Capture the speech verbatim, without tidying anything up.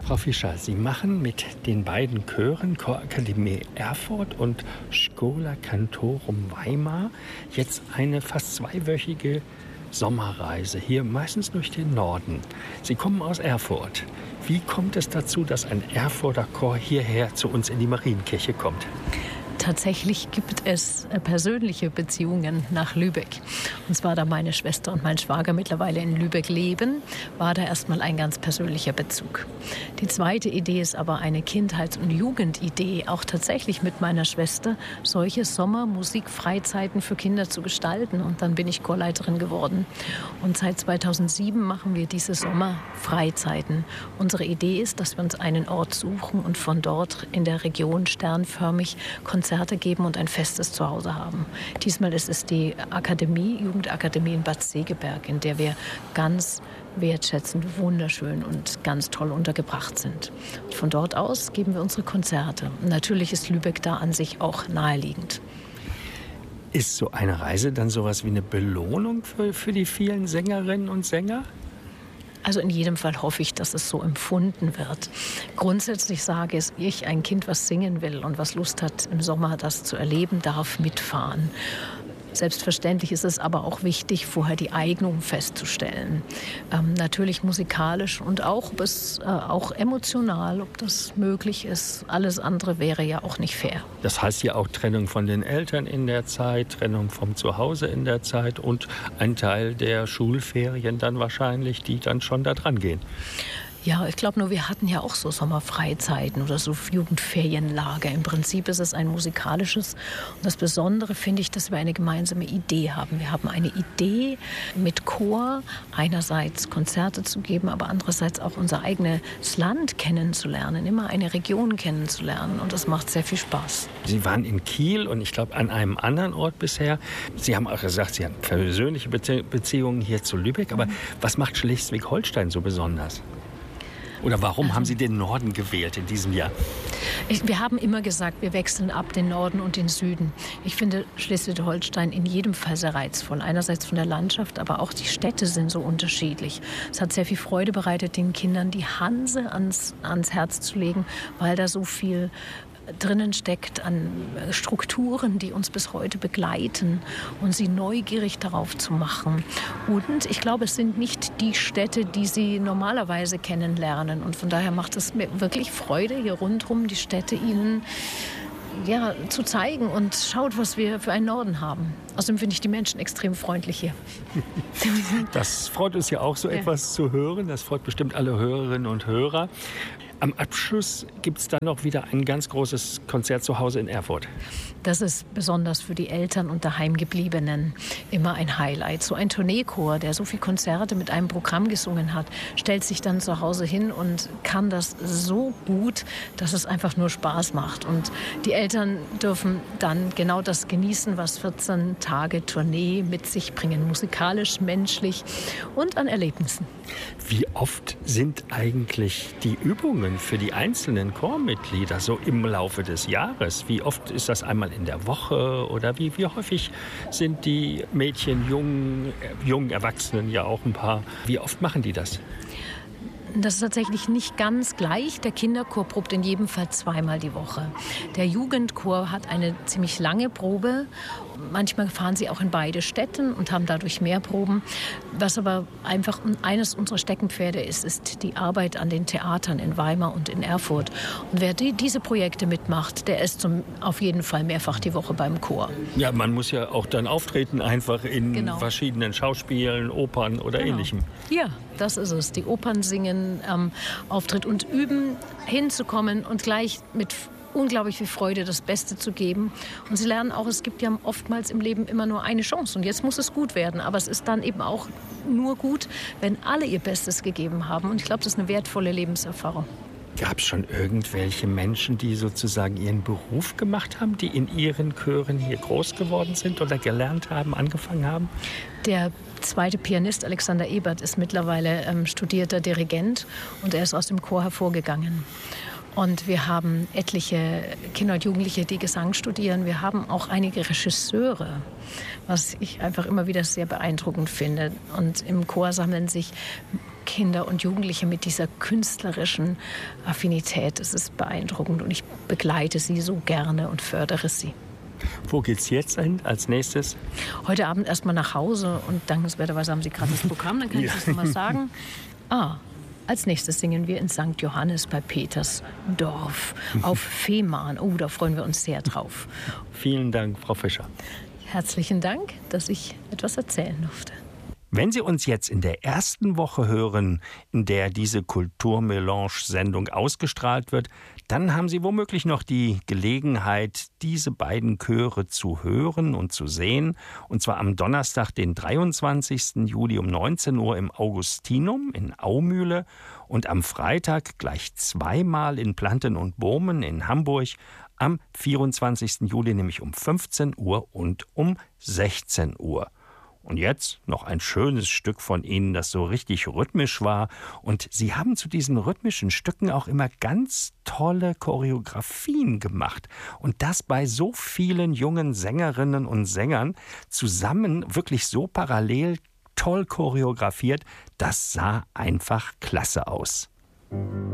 Frau Fischer, Sie machen mit den beiden Chören Chorakademie Erfurt und Schola Cantorum Weimar jetzt eine fast zweiwöchige Sommerreise hier, meistens durch den Norden. Sie kommen aus Erfurt. Wie kommt es dazu, dass ein Erfurter Chor hierher zu uns in die Marienkirche kommt? Tatsächlich gibt es persönliche Beziehungen nach Lübeck. Und zwar, da meine Schwester und mein Schwager mittlerweile in Lübeck leben, war da erstmal ein ganz persönlicher Bezug. Die zweite Idee ist aber eine Kindheits- und Jugendidee, auch tatsächlich mit meiner Schwester, solche Sommermusikfreizeiten für Kinder zu gestalten. Und dann bin ich Chorleiterin geworden. Und seit zweitausendsieben machen wir diese Sommerfreizeiten. Unsere Idee ist, dass wir uns einen Ort suchen und von dort in der Region sternförmig Konzerte geben und ein festes Zuhause haben. Diesmal ist es die Akademie, Jugendakademie in Bad Segeberg, in der wir ganz wertschätzend, wunderschön und ganz toll untergebracht sind. Und von dort aus geben wir unsere Konzerte. Natürlich ist Lübeck da an sich auch naheliegend. Ist so eine Reise dann sowas wie eine Belohnung für, für die vielen Sängerinnen und Sänger? Also in jedem Fall hoffe ich, dass es so empfunden wird. Grundsätzlich sage ich, ein Kind, was singen will und was Lust hat, im Sommer das zu erleben, darf mitfahren. Selbstverständlich ist es aber auch wichtig, vorher die Eignung festzustellen. Ähm, natürlich musikalisch und auch, ob es, äh, auch emotional, ob das möglich ist. Alles andere wäre ja auch nicht fair. Das heißt ja auch Trennung von den Eltern in der Zeit, Trennung vom Zuhause in der Zeit und ein Teil der Schulferien dann wahrscheinlich, die dann schon da dran gehen. Ja, ich glaube nur, wir hatten ja auch so Sommerfreizeiten oder so Jugendferienlager. Im Prinzip ist es ein musikalisches. Und das Besondere finde ich, dass wir eine gemeinsame Idee haben. Wir haben eine Idee mit Chor, einerseits Konzerte zu geben, aber andererseits auch unser eigenes Land kennenzulernen, immer eine Region kennenzulernen. Und das macht sehr viel Spaß. Sie waren in Kiel und ich glaube an einem anderen Ort bisher. Sie haben auch gesagt, Sie haben persönliche Beziehungen hier zu Lübeck. Aber mhm. was macht Schleswig-Holstein so besonders? Oder warum also, haben Sie den Norden gewählt in diesem Jahr? Ich, wir haben immer gesagt, wir wechseln ab den Norden und den Süden. Ich finde Schleswig-Holstein in jedem Fall sehr reizvoll. Einerseits von der Landschaft, aber auch die Städte sind so unterschiedlich. Es hat sehr viel Freude bereitet, den Kindern die Hanse ans, ans Herz zu legen, weil da so viel drinnen steckt an Strukturen, die uns bis heute begleiten und sie neugierig darauf zu machen. Und ich glaube, es sind nicht die Städte, die sie normalerweise kennenlernen. Und von daher macht es mir wirklich Freude, hier rundherum die Städte ihnen ja, zu zeigen und schaut, was wir für einen Norden haben. Außerdem finde ich die Menschen extrem freundlich hier. Das freut uns ja auch, so ja. etwas zu hören. Das freut bestimmt alle Hörerinnen und Hörer. Am Abschluss gibt es dann noch wieder ein ganz großes Konzert zu Hause in Erfurt. Das ist besonders für die Eltern und Daheimgebliebenen immer ein Highlight. So ein Tourneechor, der so viele Konzerte mit einem Programm gesungen hat, stellt sich dann zu Hause hin und kann das so gut, dass es einfach nur Spaß macht. Und die Eltern dürfen dann genau das genießen, was vierzehn Tage Tournee mit sich bringen. Musikalisch, menschlich und an Erlebnissen. Wie oft sind eigentlich die Übungen für die einzelnen Chormitglieder so im Laufe des Jahres? Wie oft ist das einmal in der Woche oder wie, wie häufig sind die Mädchen, jungen, jungen Erwachsenen ja auch ein paar, wie oft machen die das? Das ist tatsächlich nicht ganz gleich. Der Kinderchor probt in jedem Fall zweimal die Woche. Der Jugendchor hat eine ziemlich lange Probe. Manchmal fahren sie auch in beide Städten und haben dadurch mehr Proben. Was aber einfach eines unserer Steckenpferde ist, ist die Arbeit an den Theatern in Weimar und in Erfurt. Und wer die, diese Projekte mitmacht, der ist zum, auf jeden Fall mehrfach die Woche beim Chor. Ja, man muss ja auch dann auftreten, einfach in genau. verschiedenen Schauspielen, Opern oder genau. Ähnlichem. Ja, das ist es. Die Opern singen, ähm, Auftritt und üben, hinzukommen und gleich mit unglaublich viel Freude das Beste zu geben. Und sie lernen auch, es gibt ja oftmals im Leben immer nur eine Chance. Und jetzt muss es gut werden. Aber es ist dann eben auch nur gut, wenn alle ihr Bestes gegeben haben. Und ich glaube, das ist eine wertvolle Lebenserfahrung. Gab es schon irgendwelche Menschen, die sozusagen ihren Beruf gemacht haben, die in ihren Chören hier groß geworden sind oder gelernt haben, angefangen haben? Der zweite Pianist Alexander Ebert ist mittlerweile ähm, studierter Dirigent und er ist aus dem Chor hervorgegangen. Und wir haben etliche Kinder und Jugendliche, die Gesang studieren. Wir haben auch einige Regisseure, was ich einfach immer wieder sehr beeindruckend finde. Und im Chor sammeln sich Kinder und Jugendliche mit dieser künstlerischen Affinität. Es ist beeindruckend und ich begleite sie so gerne und fördere sie. Wo geht's jetzt hin als nächstes? Heute Abend erstmal nach Hause und dankenswerterweise haben Sie gerade das Programm, dann kann ich das nochmal sagen. Ah, als nächstes singen wir in Sankt Johannes bei Petersdorf auf Fehmarn. Oh, da freuen wir uns sehr drauf. Vielen Dank, Frau Fischer. Herzlichen Dank, dass ich etwas erzählen durfte. Wenn Sie uns jetzt in der ersten Woche hören, in der diese Kulturmelange-Sendung ausgestrahlt wird, dann haben Sie womöglich noch die Gelegenheit, diese beiden Chöre zu hören und zu sehen. Und zwar am Donnerstag, den dreiundzwanzigsten Juli um neunzehn Uhr im Augustinum in Aumühle und am Freitag gleich zweimal in Planten und Bohmen in Hamburg, am vierundzwanzigsten Juli nämlich um fünfzehn Uhr und um sechzehn Uhr. Und jetzt noch ein schönes Stück von Ihnen, das so richtig rhythmisch war. Und Sie haben zu diesen rhythmischen Stücken auch immer ganz tolle Choreografien gemacht. Und das bei so vielen jungen Sängerinnen und Sängern zusammen wirklich so parallel toll choreografiert. Das sah einfach klasse aus.